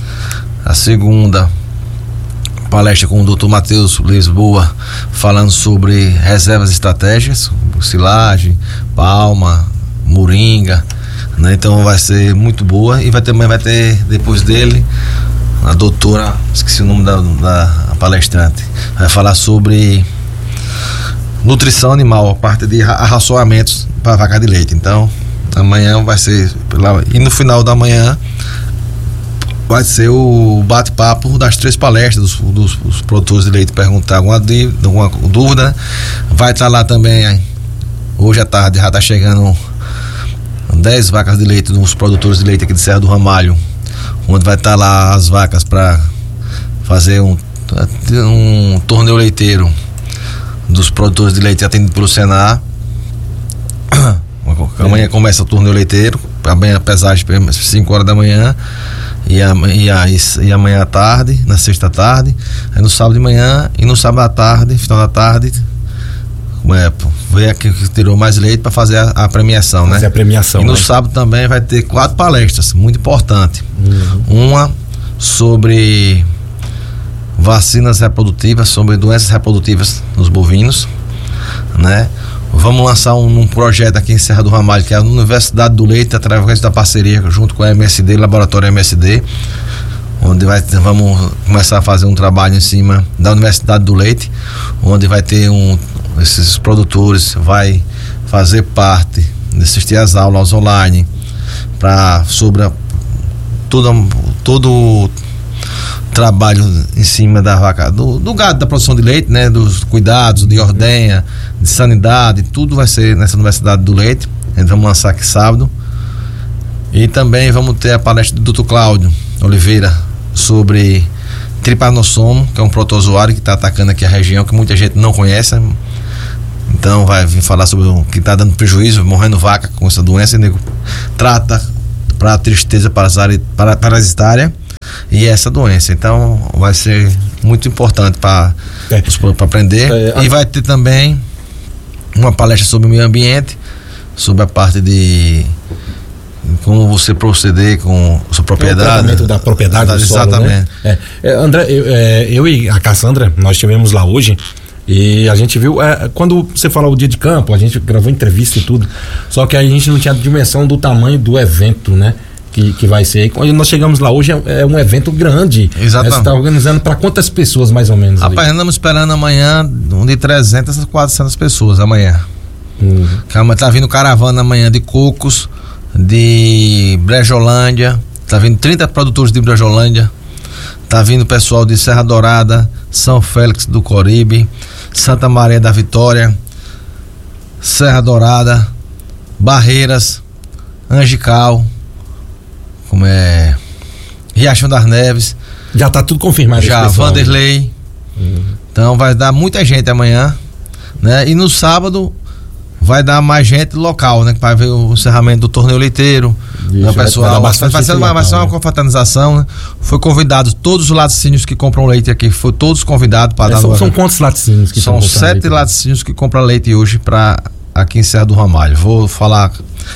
A segunda palestra com o doutor Matheus Lisboa, falando sobre reservas estratégicas, silagem, palma, moringa, né? Então vai ser muito boa. E vai também vai ter depois dele a doutora, esqueci o nome da, da palestrante, vai falar sobre nutrição animal, a parte de arraçoamentos para vaca de leite. Então amanhã vai ser lá, e no final da manhã vai ser o bate-papo das três palestras dos, dos, dos produtores de leite, perguntar alguma, alguma dúvida. Vai estar lá também hoje à tarde, já está chegando dez vacas de leite dos produtores de leite aqui de Serra do Ramalho, onde vai estar lá as vacas para fazer um um torneio leiteiro dos produtores de leite atendido pelo Senar. Amanhã começa o torneio leiteiro, amanhã a pesagem cinco horas da manhã e, a, e, a, e amanhã à tarde, na sexta à tarde, aí no sábado de manhã e no sábado à tarde, final da tarde, é, ver aqui que tirou mais leite para fazer a, a premiação, fazer né? a premiação. E no né? sábado também vai ter quatro palestras, muito importante. Uhum. Uma sobre vacinas reprodutivas, sobre doenças reprodutivas nos bovinos, né? Vamos lançar um, um projeto aqui em Serra do Ramalho, que é a Universidade do Leite, através da parceria junto com a M S D, Laboratório M S D, onde vai, vamos começar a fazer um trabalho em cima da Universidade do Leite, onde vai ter um, esses produtores, vai fazer parte de assistir às aulas online para sobre a, todo, todo trabalho em cima da vaca, do, do gado, da produção de leite, né, dos cuidados de ordenha, de sanidade, tudo vai ser nessa Universidade do Leite. A gente vamos lançar aqui sábado. E também vamos ter a palestra do doutor Cláudio Oliveira sobre tripanossomo, que é um protozoário que está atacando aqui a região, que muita gente não conhece. Então vai vir falar sobre o que está dando prejuízo, morrendo vaca com essa doença. E nego trata para tristeza parasitária e essa doença. Então vai ser muito importante para é. aprender. É, e vai ter também uma palestra sobre o meio ambiente, sobre a parte de como você proceder com a sua propriedade. O da propriedade do solo, exatamente. Né? É, André, eu, é, eu e a Cassandra, nós estivemos lá hoje e a gente viu, é, quando você falou o dia de campo, a gente gravou entrevista e tudo, só que a gente não tinha dimensão do tamanho do evento, né? Que, que vai ser. Quando nós chegamos lá hoje, é, é um evento grande. Exatamente. Você está organizando para quantas pessoas mais ou menos? Rapaz, ali? Andamos esperando amanhã de trezentas a quatrocentas pessoas amanhã. Uhum. Tá vindo caravana amanhã de cocos, de Brejolândia, tá vindo trinta produtores de Brejolândia, tá vindo pessoal de Serra Dourada, São Félix do Coribe, Santa Maria da Vitória, Serra Dourada, Barreiras, Angical, como é Riachão das Neves. Já tá tudo confirmado. Já, Vanderlei. Uhum. Então vai dar muita gente amanhã, né? E no sábado vai dar mais gente local, né? Vai ver o encerramento do torneio leiteiro. Vixe, pessoal, vai, vai, vai, ser uma, vai ser uma confraternização, né? Foi convidado todos os laticínios que compram leite aqui, foi todos convidados para é, dar. São, são quantos laticínios que são sete leite? Laticínios que compram leite hoje para aqui em Serra do Ramalho. Vou falar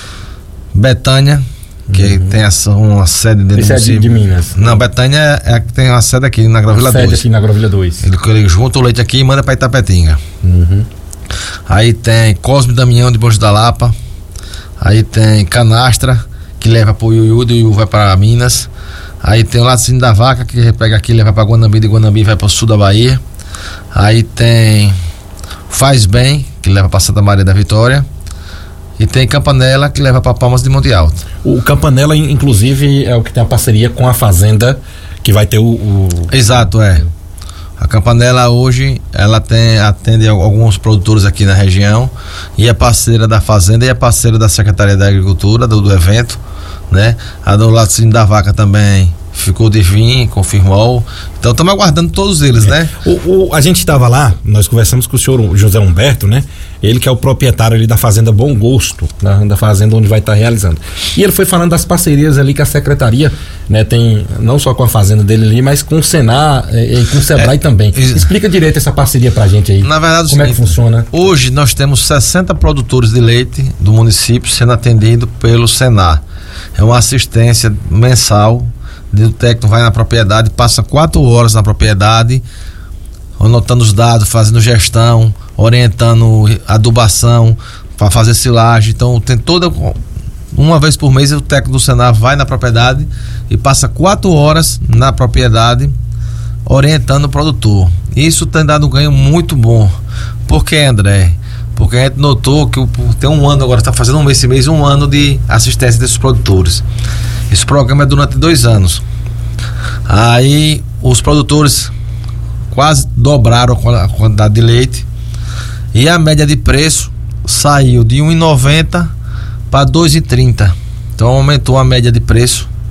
Betânia, que uhum. tem essa, uma sede dentro do município. É de, de Minas. Não, Betânia é a que tem uma sede aqui na Gravilha dois. Sede aqui na Gravilha dois. Ele, ele junta o leite aqui e manda para Itapetinga. Uhum. Aí tem Cosme Damião de Borges da Lapa. Aí tem Canastra, que leva para o Iuiú, do Iuiú vai para Minas. Aí tem o Laticínio da Vaca, que pega aqui e leva para Guanambi, de Guanambi vai para o sul da Bahia. Aí tem Faz Bem, que leva para Santa Maria da Vitória. E tem Campanella, que leva para Palmas de Monte Alto. O Campanella, inclusive, é o que tem a parceria com a Fazenda, que vai ter o... o... Exato, é. A Campanella hoje, ela tem, atende alguns produtores aqui na região, e é parceira da Fazenda e é parceira da Secretaria da Agricultura, do, do evento, né? A do Laticínio da Vaca também ficou de vir, confirmou. Então estamos aguardando todos eles, é. né? O, o, a gente estava lá, nós conversamos com o senhor José Humberto, né? Ele que é o proprietário ali da Fazenda Bom Gosto, né? Da fazenda onde vai estar tá realizando. E ele foi falando das parcerias ali que a Secretaria, né, tem, não só com a fazenda dele ali, mas com o Senar e, e com o Sebrae é, também. Isso. Explica direito essa parceria pra gente aí. Na verdade, como sim, é que funciona? Hoje nós temos sessenta produtores de leite do município sendo atendido pelo Senar. É uma assistência mensal. O técnico vai na propriedade, passa quatro horas na propriedade, anotando os dados, fazendo gestão, orientando adubação para fazer silagem. Então tem toda uma vez por mês o técnico do Senar vai na propriedade e passa quatro horas na propriedade orientando o produtor. Isso tem dado um ganho muito bom. Por que, André? Porque a gente notou que tem um ano agora, está fazendo um mês e mês, um ano de assistência desses produtores. Esse programa é durante dois anos. Aí os produtores quase dobraram a quantidade de leite e a média de preço saiu de um real e noventa centavos para dois reais e trinta centavos. Então aumentou a média de preço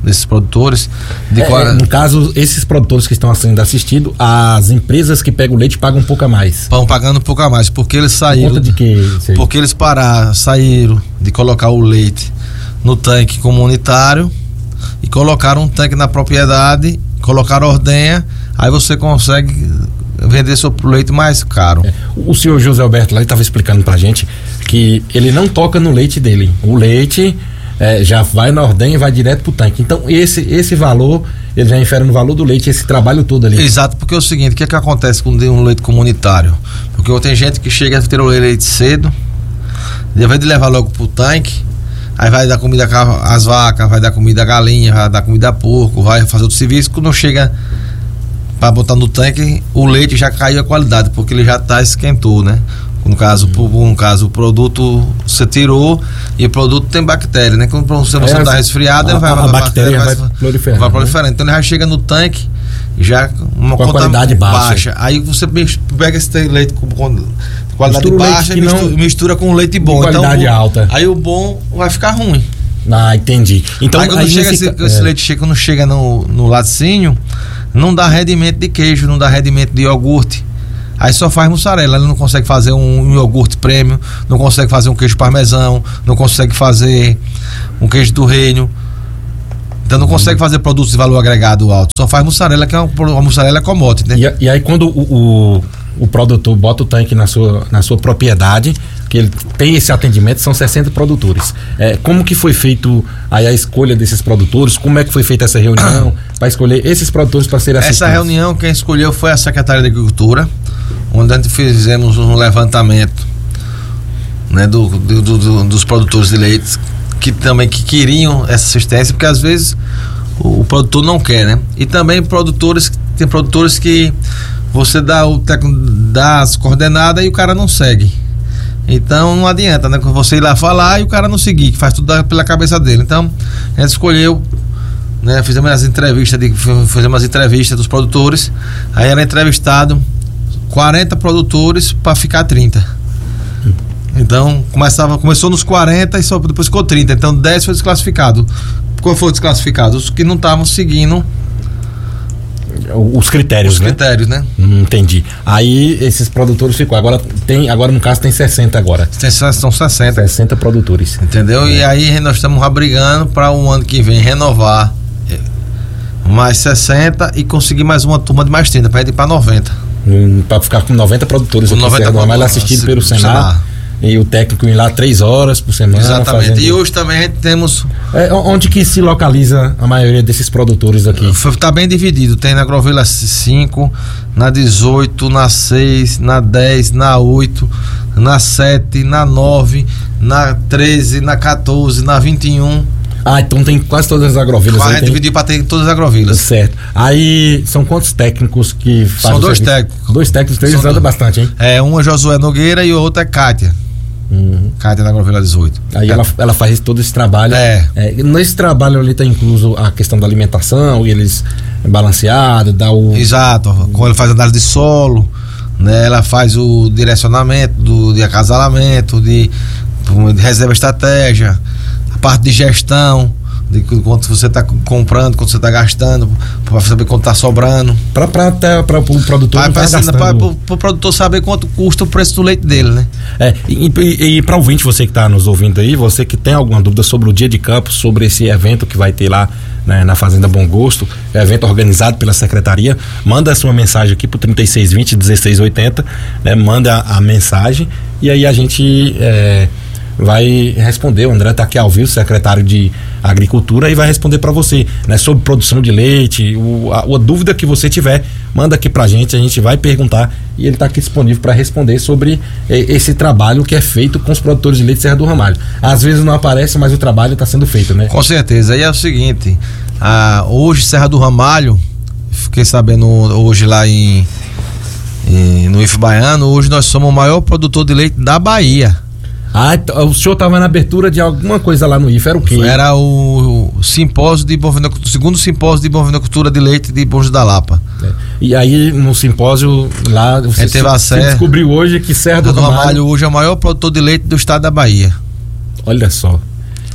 desses produtores. De é, qual... No caso, esses produtores que estão sendo assistidos, as empresas que pegam o leite pagam um pouco a mais. Estão pagando um pouco a mais, porque eles saíram. Por conta de que? Porque eles pararam, saíram de colocar o leite no tanque comunitário e colocaram um tanque na propriedade, colocaram ordenha, aí você consegue vender seu leite mais caro. É, o senhor José Alberto lá estava explicando pra gente que ele não toca no leite dele. O leite é, já vai na ordenha e vai direto pro tanque. Então esse, esse valor, ele já infere no valor do leite, esse trabalho todo ali. Exato, porque é o seguinte, o que é que acontece com um leite comunitário? Porque tem gente que chega a ter o leite cedo, ao invés de levar logo pro tanque, aí vai dar comida às vacas, vai dar comida à galinha, vai dar comida a porco, vai fazer outro serviço. Quando chega para botar no tanque, o leite já caiu a qualidade, porque ele já tá esquentou, né? No caso, hum. no caso, o produto você tirou e o produto tem bactéria, né? Quando você não está resfriado, ele vai, a, a, a bactéria vai, vai proliferando. Vai proliferando. Né? Então ele já chega no tanque já uma com a qualidade baixa. baixa. Aí você pega esse leite com qualidade mistura baixa e mistura, não, mistura com leite bom. Qualidade então, alta. Aí o bom vai ficar ruim. Ah, entendi. Então aí quando aí chega esse, esse, esse é. leite chega, quando chega no, no laticínio, não dá rendimento de queijo, não dá rendimento de iogurte. Aí só faz mussarela, ele não consegue fazer um, um iogurte prêmio, não consegue fazer um queijo parmesão, não consegue fazer um queijo do reino. Então não uhum. consegue fazer produtos de valor agregado alto. Só faz mussarela, que é uma, uma mussarela commodity, né? E, e aí quando o, o, o produtor bota o tanque na sua, na sua propriedade, que ele tem esse atendimento, são sessenta produtores. É, como que foi feito aí a escolha desses produtores? Como é que foi feita essa reunião para escolher esses produtores para serem assistidos? Essa reunião quem escolheu foi a Secretaria de Agricultura, onde a gente fizemos um levantamento, né, do, do, do, dos produtores de leite que também que queriam essa assistência, porque às vezes o, o produtor não quer, né? E também produtores, tem produtores que você dá o técnico dá as coordenadas e o cara não segue. Então não adianta, né? Você ir lá falar e o cara não seguir, que faz tudo pela cabeça dele. Então a gente escolheu, né? Fizemos as entrevistas, de, fizemos as entrevistas dos produtores, aí era entrevistado quarenta produtores para ficar trinta. Então começava, começou nos quarenta e só depois ficou trinta. Então dez foi desclassificado. Qual foi desclassificado? Os que não estavam seguindo os critérios, os né? critérios, né? Hum, entendi. Aí esses produtores ficou. Agora tem, agora no caso tem sessenta agora. Tem, são sessenta. sessenta produtores. Entendeu? É. E aí nós estamos brigando para o um ano que vem renovar mais sessenta e conseguir mais uma turma de mais trinta, para ir para noventa. Hum, para ficar com noventa produtores com aqui noventa em Serra do Ramalho, assistido pelo Senar. Senar. E o técnico ir lá três horas por semana. Exatamente. Fazendo... E hoje também temos. É, onde que se localiza a maioria desses produtores aqui? Está bem dividido. Tem na Agrovila cinco, na dezoito, na seis, na dez, na oito, na sete, na nove, na treze, na quatorze, na vinte e um. Ah, então tem quase todas as agrovilas. A gente dividiu para ter todas as agrovilas. Certo. Aí são quantos técnicos que fazem? São dois técnicos. Dois técnicos, três andam bastante, hein? É, um é Josué Nogueira e o outro é Kátia. Uhum. Cátia da Agrovila dezoito. Aí ela, ela faz todo esse trabalho. É. é. Nesse trabalho ali está incluso a questão da alimentação, e eles balanceado, dá o. Exato. Quando ela faz análise de solo, né? Ela faz o direcionamento do, de acasalamento, de, de reserva estratégia, a parte de gestão, de quanto você está comprando, quanto você está gastando, para saber quanto está sobrando. Para o produtor Para o produtor saber quanto custa o preço do leite dele, né? É, e, e, e para o ouvinte, você que está nos ouvindo aí, você que tem alguma dúvida sobre o dia de campo, sobre esse evento que vai ter lá, né, na Fazenda Bom Gosto, evento organizado pela Secretaria, manda a sua mensagem aqui pro trinta e seis vinte, dezesseis oitenta, né, manda a, a mensagem e aí a gente é, vai responder. O André está aqui ao vivo, secretário de Agricultura, e vai responder para você, né, sobre produção de leite, o, a, a dúvida que você tiver, manda aqui pra gente, a gente vai perguntar e ele está aqui disponível para responder sobre eh, esse trabalho que é feito com os produtores de leite de Serra do Ramalho. Às vezes não aparece, mas o trabalho está sendo feito, né? Com certeza. E é o seguinte, ah, hoje Serra do Ramalho, fiquei sabendo hoje lá em, em no I F Baiano, hoje nós somos o maior produtor de leite da Bahia. Ah, o senhor estava na abertura de alguma coisa lá no I F, era o quê? Era o, o simpósio de bovinocultura, o segundo simpósio de bovinocultura de leite de Borges da Lapa. É. E aí no simpósio lá você, teve a você descobriu hoje que Serra do, do Ramalho, Ramalho hoje é o maior produtor de leite do estado da Bahia. Olha só.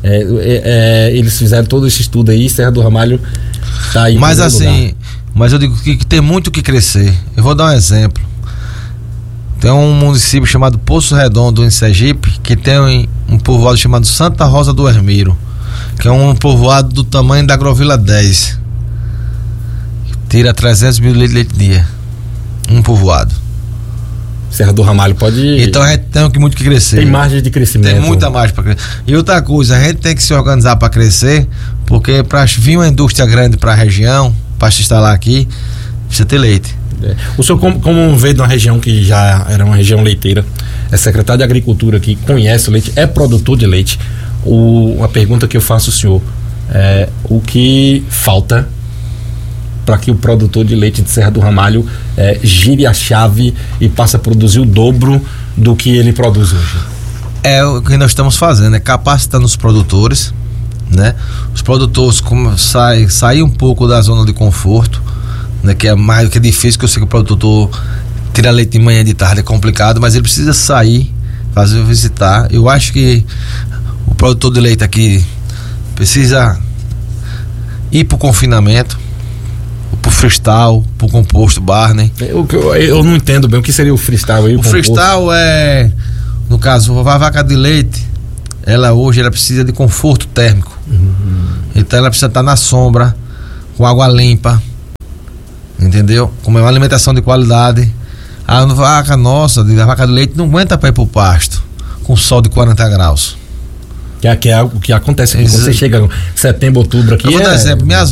É, é, é, eles fizeram todo esse estudo aí, Serra do Ramalho tá aí. Mas assim, lugar. mas eu digo que, que tem muito o que crescer. Eu vou dar um exemplo. Tem um município chamado Poço Redondo, em Sergipe, que tem um, um povoado chamado Santa Rosa do Hermeiro, que é um povoado do tamanho da Agrovila dez. Tira trezentos mil litros de leite dia. Um povoado. Serra do Ramalho pode... Então a gente tem que muito que crescer. Tem margem de crescimento. Tem muita margem para crescer. E outra coisa, a gente tem que se organizar para crescer, porque para vir uma indústria grande para a região, para se instalar aqui, precisa ter leite. É. O senhor, como, como veio de uma região que já era uma região leiteira, é secretário de Agricultura aqui, conhece o leite, é produtor de leite. O, a pergunta que eu faço ao senhor é o que falta para que o produtor de leite de Serra do Ramalho é, gire a chave e passe a produzir o dobro do que ele produz hoje? É o que nós estamos fazendo, é capacitando os produtores, né? Os produtores como sai, sair um pouco da zona de conforto, né? Que é mais que é difícil, que eu sei que o produtor tira leite de manhã e de tarde, é complicado, mas ele precisa sair, fazer visitar. Eu acho que o produtor de leite aqui precisa ir para o confinamento, pro freestyle, pro composto Barney. Eu, eu, eu não entendo bem o que seria o freestyle aí. O, o freestyle é, no caso, a vaca de leite, ela hoje ela precisa de conforto térmico. Uhum. Então ela precisa estar na sombra, com água limpa, entendeu? Como é uma alimentação de qualidade. A vaca nossa, a vaca de leite não aguenta para ir pro pasto com sol de quarenta graus. Que é, que é algo que acontece quando você chega em setembro, outubro aqui. Eu vou dar é... exemplo, minhas